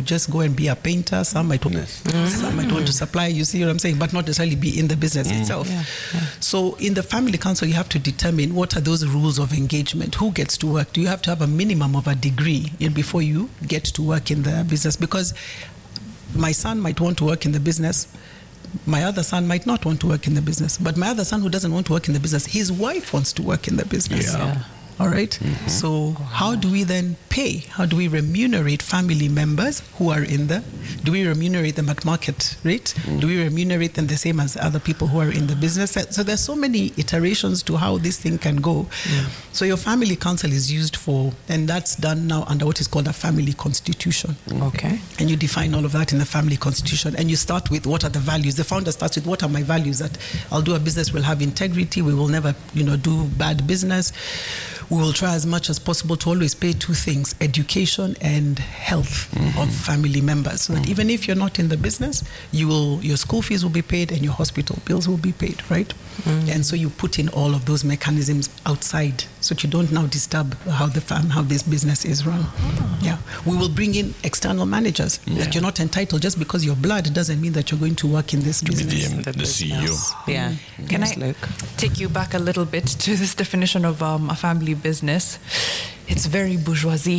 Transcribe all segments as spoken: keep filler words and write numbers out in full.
just go and be a painter. Some might, Yes. mm. some might want to supply, you see what I'm saying, but not necessarily be in the business mm. itself. Yeah, yeah. So in the family council, you have to determine what are those rules of engagement. Who gets to work? Do you have to have a minimum of a degree before you get to work in the business? Because my son might want to work in the business. My other son might not want to work in the business. But my other son who doesn't want to work in the business, his wife wants to work in the business. Yeah. Yeah. All right. Mm-hmm. So how do we then pay? How do we remunerate family members who are in the, do we remunerate them at market rate? Mm. Do we remunerate them the same as other people who are in the business? So there's so many iterations to how this thing can go. Yeah. So your family council is used for, and that's done now under what is called a family constitution. Okay. And you define all of that in the family constitution. And you start with what are the values. The founder starts with what are my values, that I'll do a business, we'll have integrity, we will never, you know, do bad business. We will try as much as possible to always pay two things, education and health mm-hmm. of family members. So that mm-hmm. even if you're not in the business, you will, your school fees will be paid and your hospital bills will be paid, right? Mm-hmm. And so you put in all of those mechanisms outside so that you don't now disturb how the fam, how this business is run. Oh. Yeah. We will bring in external managers. Yeah. That you're not entitled just because you're blood doesn't mean that you're going to work in this business. The, the, the C E O. Yeah. Mm-hmm. Can I look. take you back a little bit to this definition of um, a family business? It's very bourgeoisie.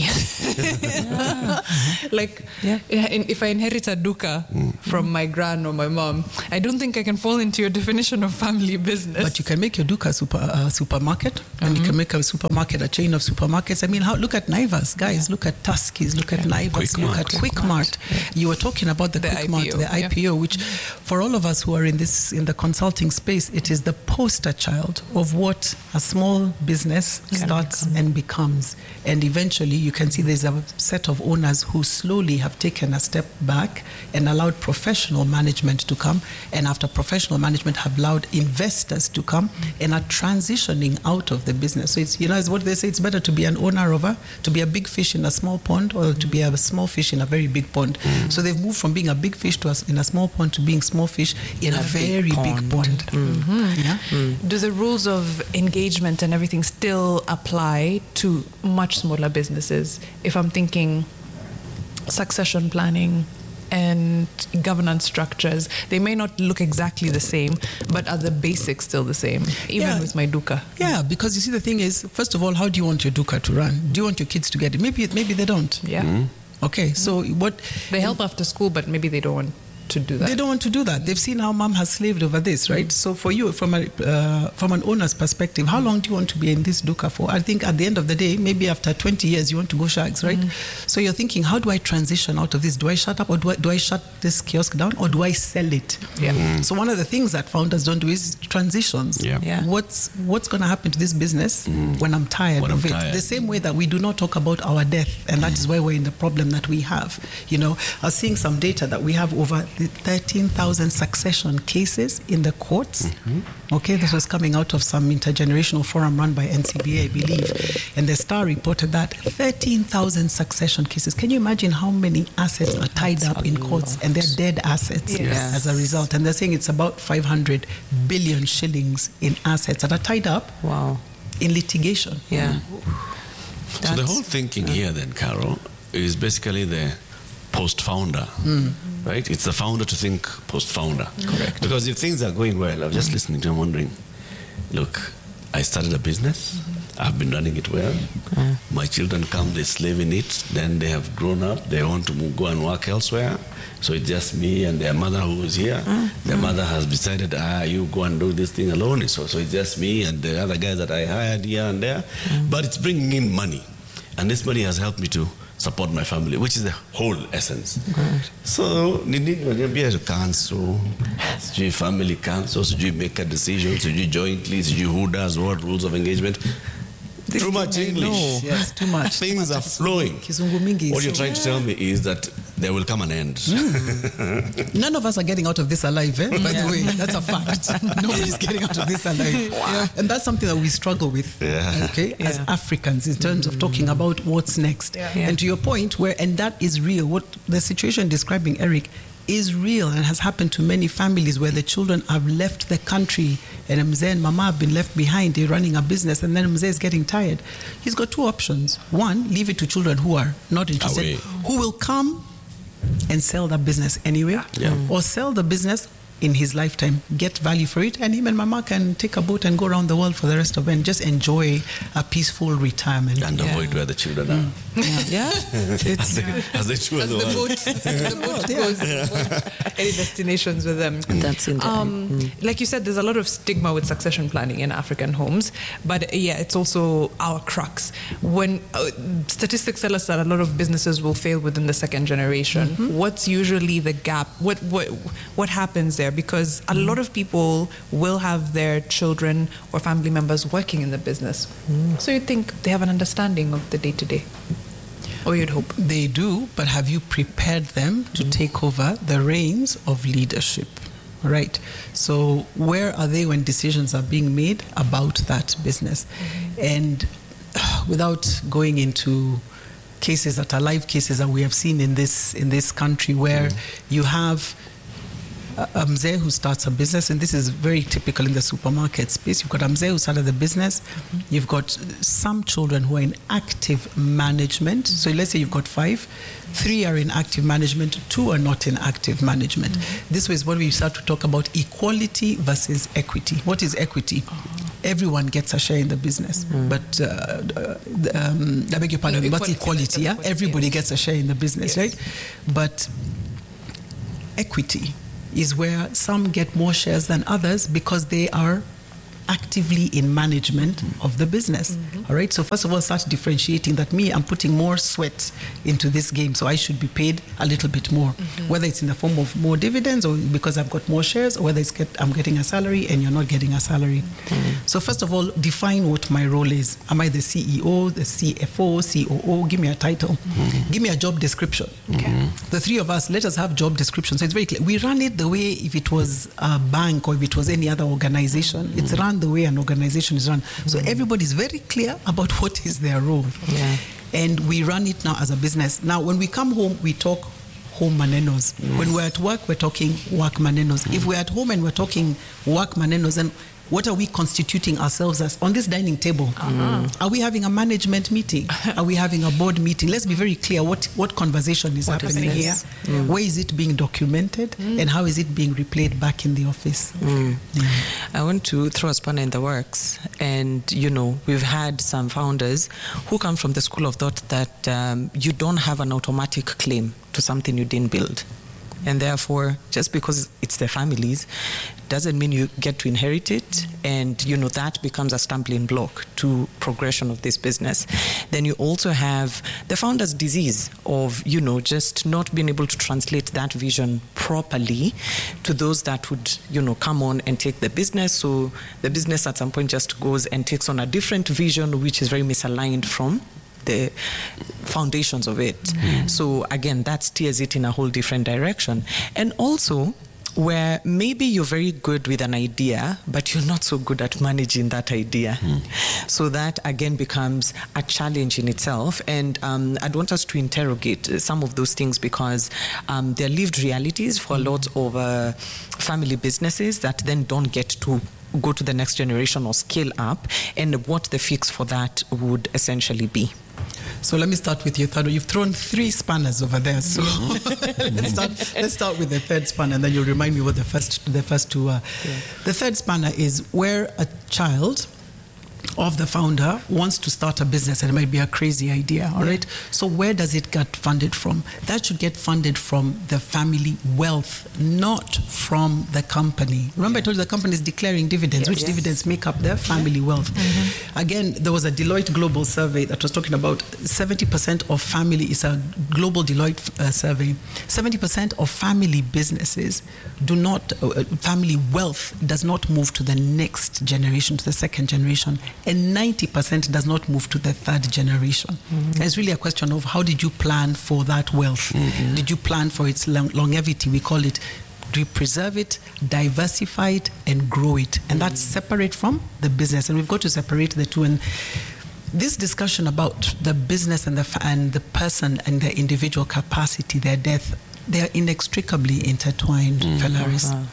yeah. Like, yeah. if I inherit a duka mm. from my gran or my mom, I don't think I can fall into your definition of family business. But you can make your duka super uh, supermarket, mm-hmm. and you can make a supermarket a chain of supermarkets. I mean, how, look at Naivas, guys. Yeah. Look at Tuskies. Look at yeah. Naivas. Quick look Mart. at Quick Mart. Yeah. You were talking about the, the Quick Mart, the I P O, yeah. which, for all of us who are in this in the consulting space, it is the poster child of what a small business can starts become. and becomes. And eventually you can see there's a set of owners who slowly have taken a step back and allowed professional management to come, and after professional management have allowed investors to come and are transitioning out of the business. So it's, you know, it's what they say, it's better to be an owner of a, to be a big fish in a small pond, or to be a small fish in a very big pond. Mm. So they've moved from being a big fish to a, in a small pond to being small fish in a, a very big pond. Big pond. Mm-hmm. Yeah? Mm. Do the rules of engagement and everything still apply to much smaller businesses? If I'm thinking succession planning and governance structures, they may not look exactly the same, but are the basics still the same, even yeah. with my duka? Yeah, because you see, the thing is, first of all, how do you want your duka to run? Do you want your kids to get it? Maybe, maybe they don't. Yeah. Mm-hmm. Okay, so what... They help after school, but maybe they don't want to do that. They don't want to do that. They've seen how mom has slaved over this, right? Mm. So for you, from a uh, from an owner's perspective, how long do you want to be in this duka for? I think at the end of the day, maybe after twenty years, you want to go shags, right? Mm. So you're thinking, how do I transition out of this? Do I shut up, or do I, do I shut this kiosk down, or do I sell it? Yeah. Mm. So one of the things that founders don't do is transitions. Yeah. Yeah. What's what's going to happen to this business mm. when I'm tired when of I'm it? Tired. The same way that we do not talk about our death, and that is why we're in the problem that we have. You know, I was seeing some data that we have over thirteen thousand succession cases in the courts. Mm-hmm. Okay, this was coming out of some intergenerational forum run by N C B A, I believe. And the Star reported that thirteen thousand succession cases. Can you imagine how many assets are tied That's up in courts, and they're dead assets yes. as a result? And they're saying it's about five hundred billion shillings in assets that are tied up wow. in litigation. Yeah. So the whole thinking here then, Carol, is basically the post-founder. Mm. Right? It's the founder to think post-founder. Correct. Because if things are going well, I was just listening to him wondering, look, I started a business, mm-hmm. I've been running it well, mm. my children come, they slave in it, then they have grown up, they want to move, go and work elsewhere, so it's just me and their mother who is here. Mm. Their mm. mother has decided, ah, you go and do this thing alone, so, so it's just me and the other guys that I hired here and there, mm. but it's bringing in money, and this money has helped me to support my family, which is the whole essence. Right. So, you need to be a council, so family council, so you make a decision, so you jointly, so you who does what, rules of engagement. This too much English. No. Yes, too much. Things too much. are flowing. What you're trying to tell me is that there will come an end. Mm. None of us are getting out of this alive, eh? By yeah. the way. That's a fact. Nobody's getting out of this alive. Wow. Yeah. And that's something that we struggle with, yeah. okay, yeah. as Africans, in terms of talking about what's next. Yeah. Yeah. And to your point, where, and that is real, what the situation describing Eric is real and has happened to many families where the children have left the country and Mzee and Mama have been left behind. They're running a business, and then Mzee is getting tired. He's got two options. One, leave it to children who are not interested, Away. who will come and sell that business anywhere, yeah. Mm. or sell the business in his lifetime, get value for it, and him and Mama can take a boat and go around the world for the rest of it and just enjoy a peaceful retirement. And yeah. avoid where the children are. Mm. Yeah. yeah. It's, as they tour the, the boat, the boat goes any destinations with them. That's interesting. Um, mm. Like you said, there's a lot of stigma with succession planning in African homes, but yeah, it's also our crux. When uh, statistics tell us that a lot of businesses will fail within the second generation, mm-hmm. what's usually the gap? What what what happens there? Because a lot of people will have their children or family members working in the business. Mm. So you'd think they have an understanding of the day-to-day. Or you'd hope. They do, but have you prepared them to mm. take over the reins of leadership? Right. So where are they when decisions are being made about that business? Mm. And uh, without going into cases that are live cases that we have seen in this in this country, where mm. you have a mzee who starts a business, and this is very typical in the supermarket space. You've got a mzee who started the business. Mm-hmm. You've got some children who are in active management. So let's say you've got five, three are in active management, two are not in active management. Mm-hmm. This is what we start to talk about equality versus equity. What is equity? Uh-huh. Everyone gets a share in the business, mm-hmm. but uh, um, I beg your pardon, no, what's equality? Yeah, everybody gets a share in the business, yes. right? But equity is where some get more shares than others because they are actively in management of the business. Mm-hmm. All right. So first of all, start differentiating that me, I'm putting more sweat into this game, so I should be paid a little bit more, mm-hmm. whether it's in the form of more dividends or because I've got more shares, or whether it's get, I'm getting a salary and you're not getting a salary. Mm-hmm. So first of all, define what my role is. Am I the C E O, the C F O, C O O? Give me a title. Mm-hmm. Give me a job description. Okay. Mm-hmm. The three of us, let us have job descriptions. So it's very clear. We run it the way if it was a bank or if it was any other organization. Mm-hmm. It's run the way an organization is run. Mm-hmm. So everybody's very clear about what is their role. Yeah. And we run it now as a business. Now, when we come home, we talk home manenos. Mm-hmm. When we're at work, we're talking work manenos. Mm-hmm. If we're at home and we're talking work manenos, then what are we constituting ourselves as on this dining table? Uh-huh. Are we having a management meeting? Are we having a board meeting? Let's be very clear what, what conversation is what happening is here. Mm. Where is it being documented? Mm. And how is it being replayed back in the office? Mm. Yeah. I want to throw a spanner in the works. And, you know, we've had some founders who come from the school of thought that um, you don't have an automatic claim to something you didn't build. And therefore, just because it's their families, doesn't mean you get to inherit it. And, you know, that becomes a stumbling block to progression of this business. Then you also have the founder's disease of, you know, just not being able to translate that vision properly to those that would, you know, come on and take the business. So the business at some point just goes and takes on a different vision, which is very misaligned from the foundations of it. Mm. So again, that steers it in a whole different direction. And also, where maybe you're very good with an idea, but you're not so good at managing that idea. Mm. So that, again, becomes a challenge in itself. And um, I'd want us to interrogate some of those things because um, they're lived realities for mm. a lot of uh, family businesses that then don't get to go to the next generation or scale up, and what the fix for that would essentially be. So let me start with your third. You've thrown three spanners over there. So let's start. Let's start with the third spanner, and then you'll remind me what the first, the first two are. Yeah. The third spanner is where a child of the founder wants to start a business, and it might be a crazy idea, all yeah. right? So where does it get funded from? That should get funded from the family wealth, not from the company. Remember, yeah. I told you the company is declaring dividends, yeah. which yes. dividends make up their family wealth. Mm-hmm. Again, there was a Deloitte global survey that was talking about seventy percent of family, is a global Deloitte uh, survey, seventy percent of family businesses do not, uh, family wealth does not move to the next generation, to the second generation. And ninety percent does not move to the third generation. Mm-hmm. It's really a question of how did you plan for that wealth? Mm-hmm. Did you plan for its long- longevity? We call it, do you preserve it, diversify it, and grow it? And mm-hmm. that's separate from the business. And we've got to separate the two. And this discussion about the business and the, and the person and their individual capacity, their death, they are inextricably intertwined, mm-hmm. Felaris. Uh-huh.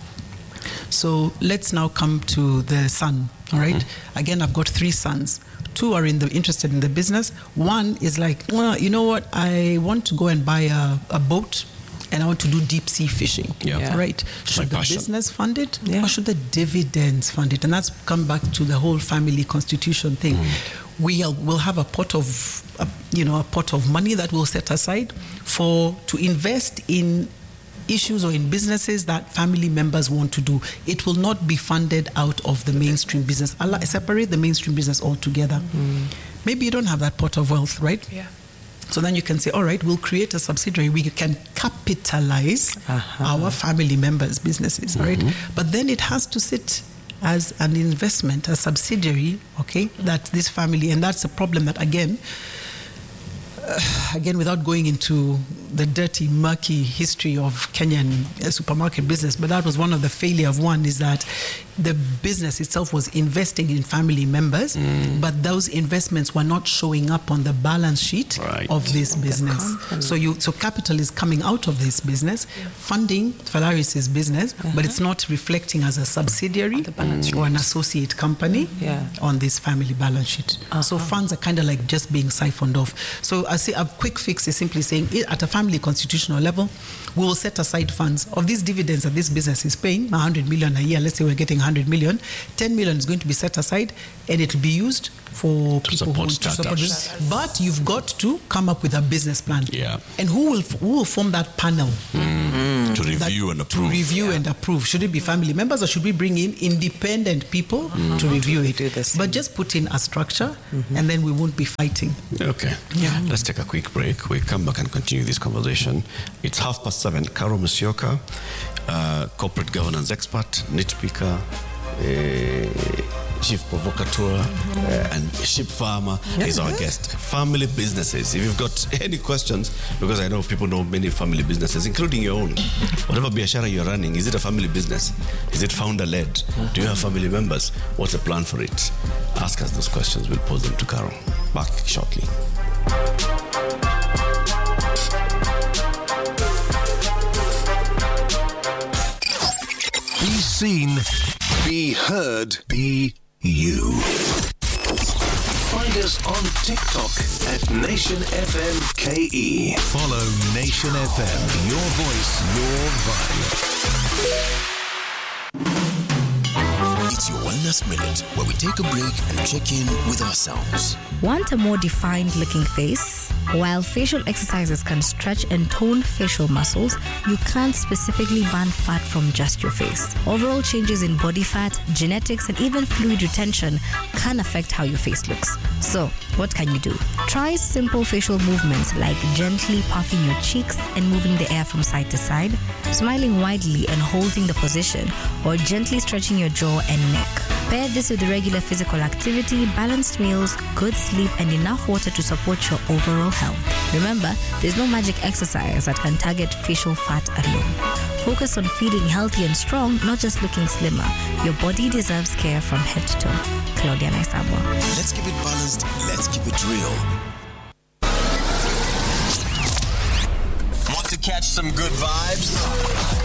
So let's now come to the son, all right? Mm-hmm. Again, I've got three sons. Two are in the interested in the business. One is like, well, you know what? I want to go and buy a, a boat and I want to do deep sea fishing. Yeah. Yeah. Right? Should the passion. business fund it Yeah. or should the dividends fund it? And that's come back to the whole family constitution thing. Mm. We will have a pot of, a, you know, a pot of money that we'll set aside for to invest in issues or in businesses that family members want to do. It will not be funded out of the mainstream business. I'll separate the mainstream business altogether. Mm. Maybe you don't have that pot of wealth, right? Yeah. So then you can say, all right, we'll create a subsidiary. We can capitalize uh-huh. our family members' businesses, mm-hmm. right? But then it has to sit as an investment, a subsidiary, okay, that this family, and that's a problem that, again, uh, again, without going into the dirty, murky history of Kenyan uh, supermarket business, but that was one of the failure of one, is that the business itself was investing in family members, mm. but those investments were not showing up on the balance sheet right. of this business. So you, so capital is coming out of this business, yeah. funding Phalaris's business, uh-huh. but it's not reflecting as a subsidiary mm. or an associate company yeah. on this family balance sheet. Uh-huh. So funds are kind of like just being siphoned off. So I say a quick fix is simply saying, at a family constitutional level, we will set aside funds of these dividends that this business is paying, one hundred million a year. Let's say we're getting one hundred million. ten million is going to be set aside, and it will be used for to people support who startups. to support this. But you've got to come up with a business plan. Yeah. And who will who will form that panel? Mm. To review and approve. To review yeah. and approve. Should it be family members or should we bring in independent people mm. to review it? But just put in a structure mm-hmm. and then we won't be fighting. Okay. Yeah. Let's take a quick break. We come back and continue this conversation. It's half past seven. Caro Musyoka, uh, corporate governance expert, nitpicker, uh, chief provocateur, uh, and sheep farmer yeah. is our guest. Family businesses. If you've got any questions, because I know people know many family businesses, including your own. Whatever biashara you're running, is it a family business? Is it founder-led? Do you have family members? What's the plan for it? Ask us those questions. We'll pose them to Caro. Back shortly. Be seen, be heard, be you. Find us on TikTok at Nation F M K E. Follow Nation F M, your voice, your vibe. It's your Wellness Minute, where we take a break and check in with ourselves. Want a more defined looking face? While facial exercises can stretch and tone facial muscles, you can't specifically burn fat from just your face. Overall changes in body fat, genetics, and even fluid retention can affect how your face looks. So, what can you do? Try simple facial movements like gently puffing your cheeks and moving the air from side to side, smiling widely and holding the position, or gently stretching your jaw and neck. Pair this with regular physical activity, balanced meals, good sleep, and enough water to support your overall health. Remember, there's no magic exercise that can target facial fat alone. Focus on feeling healthy and strong, not just looking slimmer. Your body deserves care from head to toe. Claudia Naisabwa. Let's keep it balanced. Let's keep it real. Want to catch some good vibes?